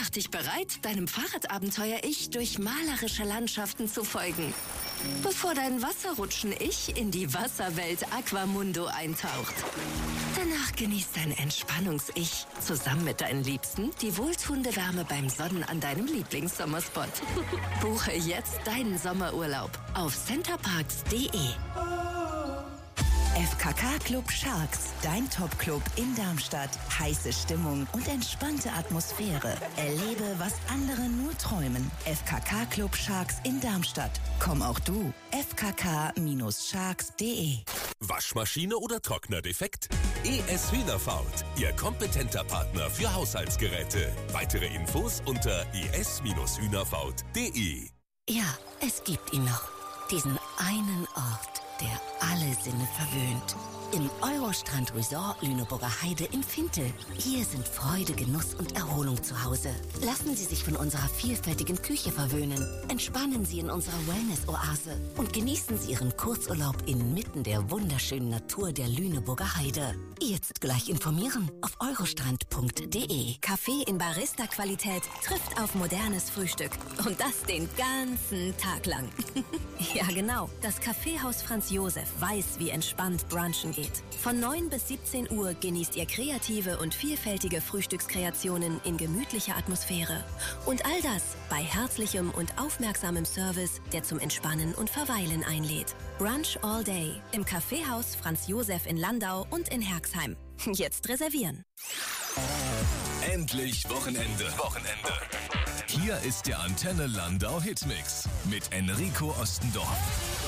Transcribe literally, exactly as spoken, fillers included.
Mach dich bereit, deinem Fahrradabenteuer-Ich durch malerische Landschaften zu folgen. Bevor dein Wasserrutschen-Ich in die Wasserwelt Aquamundo eintaucht. Danach genießt dein Entspannungs-Ich zusammen mit deinen Liebsten die wohltuende Wärme beim Sonnen an deinem Lieblingssommerspot. Buche jetzt deinen Sommerurlaub auf centerparks punkt de. F K K Club Sharks, dein Top-Club in Darmstadt. Heiße Stimmung und entspannte Atmosphäre. Erlebe, was andere nur träumen. F K K Club Sharks in Darmstadt. Komm auch du. f k k sharks punkt de. Waschmaschine oder Trockner defekt? E S Hühnerfaut, Ihr kompetenter Partner für Haushaltsgeräte. Weitere Infos unter e s hühnerfaut punkt de. Ja, es gibt ihn noch. Diesen einen Ort, der alle Sinne verwöhnt. Im Eurostrand Resort Lüneburger Heide in Fintel. Hier sind Freude, Genuss und Erholung zu Hause. Lassen Sie sich von unserer vielfältigen Küche verwöhnen. Entspannen Sie in unserer Wellness-Oase und genießen Sie Ihren Kurzurlaub inmitten der wunderschönen Natur der Lüneburger Heide. Jetzt gleich informieren auf eurostrand punkt de. Kaffee in Barista-Qualität trifft auf modernes Frühstück. Und das den ganzen Tag lang. Ja, genau. Das Kaffeehaus Franz Josef weiß, wie entspannt Brunchen geht. Von neun bis siebzehn Uhr genießt ihr kreative und vielfältige Frühstückskreationen in gemütlicher Atmosphäre. Und all das bei herzlichem und aufmerksamem Service, der zum Entspannen und Verweilen einlädt. Brunch all day im Kaffeehaus Franz Josef in Landau und in Herxheim. Jetzt reservieren. Endlich Wochenende. Wochenende. Hier ist der Antenne Landau Hitmix mit Enrico Ostendorf.